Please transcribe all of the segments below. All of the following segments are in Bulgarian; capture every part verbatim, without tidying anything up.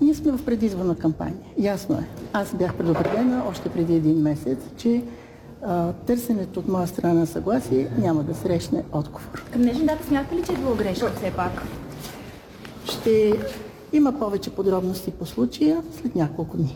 Ние сме в предизборна кампания. Ясно е. Аз бях предупредена още преди един месец, че а, търсенето от моя страна на съгласие няма да срещне отговор. Към днешна дата смятате ли, че е било грешка все пак? Ще има повече подробности по случая след няколко дни,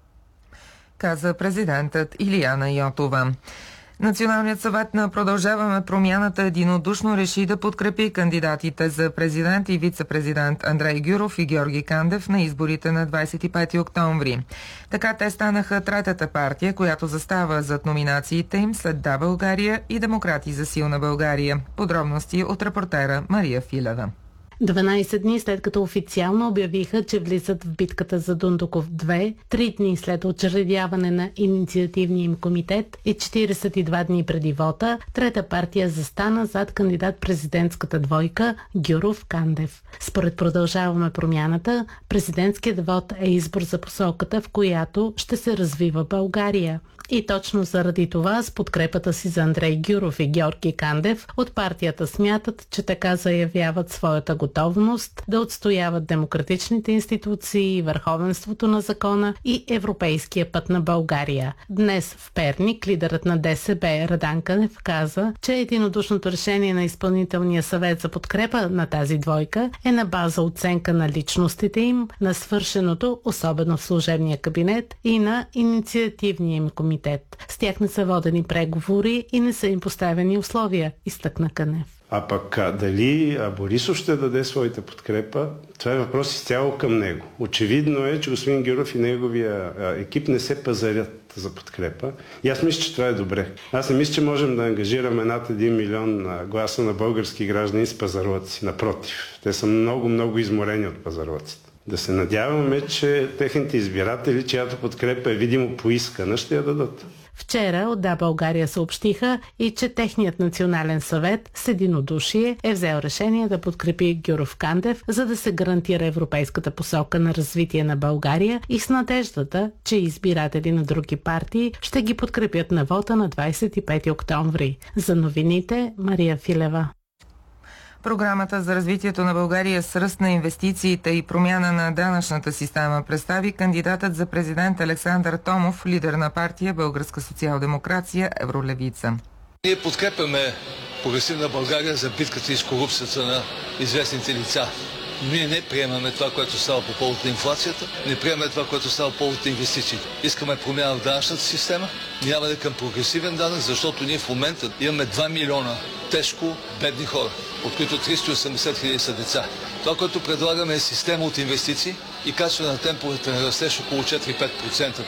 каза президентът Илияна Йотова. Националният съвет на Продължаваме промяната единодушно реши да подкрепи кандидатите за президент и вице-президент Андрей Гюров и Георги Кандев на изборите на двадесет и пети октомври. Така те станаха третата партия, която застава зад номинациите им след Да, България и Демократи за силна България. Подробности от репортера Мария Филева. дванадесет дни след като официално обявиха, че влизат в битката за Дундуков две, три дни след учредяване на инициативния им комитет и четиридесет и два дни преди вота, трета партия застана зад кандидат-президентската двойка Гюров-Кандев. Според Продължаваме промяната, президентският вод е избор за посоката, в която ще се развива България. И точно заради това, с подкрепата си за Андрей Гюров и Георги Кандев, от партията смятат, че така заявяват своята готовност да отстояват демократичните институции, върховенството на закона и европейския път на България. Днес в Перник лидерът на ДСБ Радан Кънев каза, че единодушното решение на изпълнителния съвет за подкрепа на тази двойка е на база оценка на личностите им, на свършеното, особено в служебния кабинет, и на инициативния им комитет. С тях не са водени преговори и не са им поставени условия, изтъкна Кънев. А пък а, дали а Борисов ще даде своята подкрепа, това е въпрос изцяло към него. Очевидно е, че господин Гюров и неговия а, екип не се пазарят за подкрепа. И аз мисля, че това е добре. Аз не мисля, че можем да ангажираме над един милион а, гласа на български граждани с пазарлъци. Напротив, те са много-много изморени от пазарлъците. Да се надяваме, че техните избиратели, чиято подкрепа е видимо поискана, ще я дадат. Вчера от Да, България съобщиха и че техният национален съвет с единодушие е взел решение да подкрепи Гюров-Кандев, за да се гарантира европейската посока на развитие на България и с надеждата, че избиратели на други партии ще ги подкрепят на вота на двадесет и пети октомври. За новините Мария Филева. Програмата за развитието на България с ръст на инвестициите и промяна на данъчната система представи кандидатът за президент Александър Томов, лидер на партия Българска социал-демокрация Евролевица. Ние подкрепяме прогресивна България за битката и с корупцията на известните лица. Ние не приемаме това, което става по повод на инфлацията, не приемаме това, което става по повод на инвестициите. Искаме промяна в данъчната система, минаване към прогресивен данък, защото ние в момента имаме два милиона тежко бедни хора, от които триста и осемдесет хиляди са деца. Това, което предлагаме, е система от инвестиции и качване на темповете на растеж около четири-пет процента.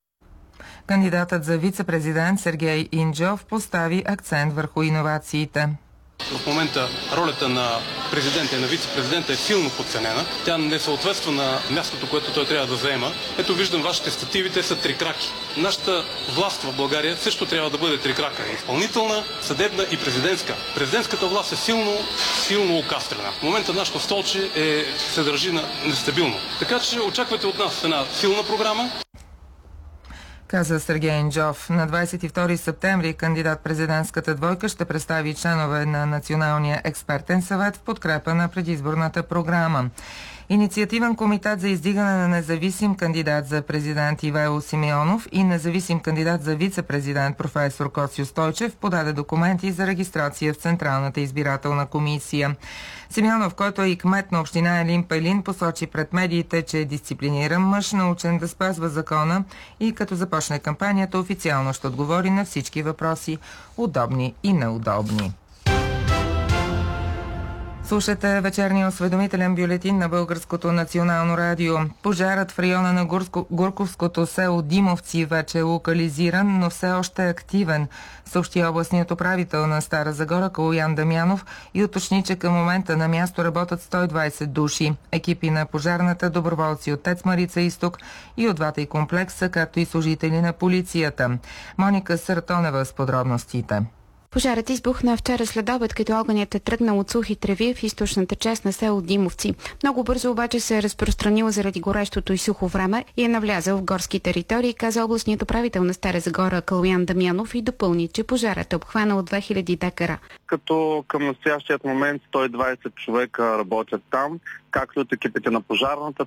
Кандидатът за вице-президент Сергей Инджов постави акцент върху иновациите. В момента ролята на президента и на вице-президента е силно подценена. Тя не съответства на мястото, което той трябва да заема. Ето виждам вашите стативи, те са трикраки. Нашата власт в България също трябва да бъде трикрака. Изпълнителна, съдебна и президентска. Президентската власт е силно, силно окастрена. В момента нашето столче е, се държи на нестабилно. Така че очаквайте от нас една силна програма. Каза Сергей Инджов. На двадесет и втори септември кандидат-президентската двойка ще представи членове на Националния експертен съвет в подкрепа на предизборната програма. Инициативен комитет за издигане на независим кандидат за президент Ивайло Симеонов и независим кандидат за вице-президент професор Коцю Стойчев подаде документи за регистрация в Централната избирателна комисия. Симеонов, който е и кмет на община Елин Пелин, посочи пред медиите, че е дисциплиниран мъж, научен да спазва закона и като започне кампанията официално ще отговори на всички въпроси, удобни и неудобни. Слушате вечерния осведомителен бюлетин на Българското национално радио. Пожарът в района на Гурско, Гурковското село Димовци вече е локализиран, но все още е активен, съобщи областният управител на Стара Загора Калоян Дамянов и уточни, че към момента на място работят сто и двадесет души. Екипи на пожарната, доброволци от ТЕЦ Марица Изток и от двата и комплекса, както и служители на полицията. Моника Сартонева с подробностите. Пожарът избухна вчера след обед, като огънят е тръгнал от сухи треви в източната част на село Димовци. Много бързо обаче се е разпространил заради горещото и сухо време и е навлязъл в горски територии, каза областният управител на Стара Загора Калоян Дамянов и допълни, че пожарът е обхванал две хиляди декара. Като към настоящият момент сто и двадесет човека работят там, както от екипите на пожарната,